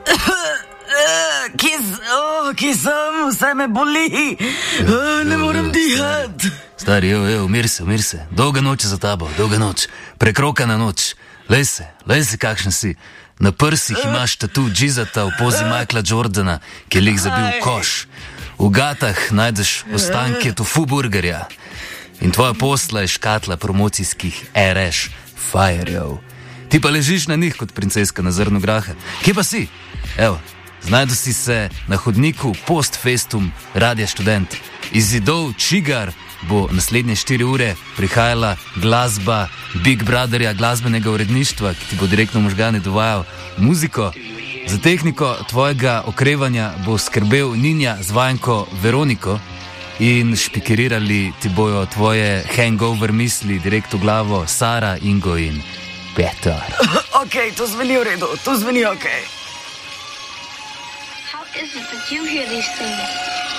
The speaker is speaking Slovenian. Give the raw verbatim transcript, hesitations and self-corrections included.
Kje, oh, kje sem, vse me boli, oh, ne morem dihati. Stari, evo, evo, umir se, umir se. Dolga noč je za tabo, dolga noč. Prekrokana noč. Lej se, lej se, kakšen si. Na prsih imaš tatu džizata v pozi Michaela Jordana, ki je lik zabil v koš. V gatah najdeš ostanke tofu burgerja. In tvoja posla je škatla promocijskih R Š fajerjev. Ti pa ležiš na njih kot princeska na zrnu graha. Kje pa si? Evo, znajdu si se na hodniku post festum Radia Študent. Iz zidov čigar bo naslednje štiri ure prihajala glasba Big Brotherja, glasbenega uredništva, ki ti bo direktno v možgane dovajal muziko. Za tehniko tvojega okrevanja bo skrbel Ninja z vajenko Veroniko in špikirirali ti bojo tvoje hangover misli direkt v glavo Sara, Ingo in Petar. Ok, to zveni v redu, to zveni ok. How is it that you hear these things?